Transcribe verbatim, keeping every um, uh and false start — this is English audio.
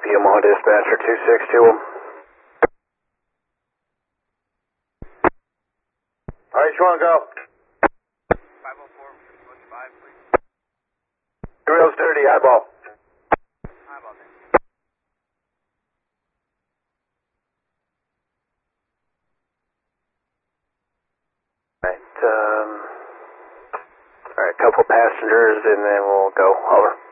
Yamaha dispatcher two six two. Alright, you want to go? five oh four, what's five, please? Real sturdy, eyeball. Eyeball, then. Alright, um, alright, couple passengers and then we'll go. Over.